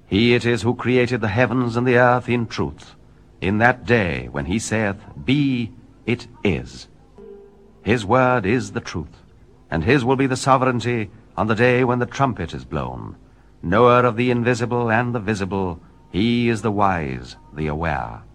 He it is who created the heavens and the earth in truth, in that day when he saith, Be, it is. His word is the truth, and his will be the sovereignty on the day when the trumpet is blown. Knower of the invisible and the visible, he is the wise, the aware.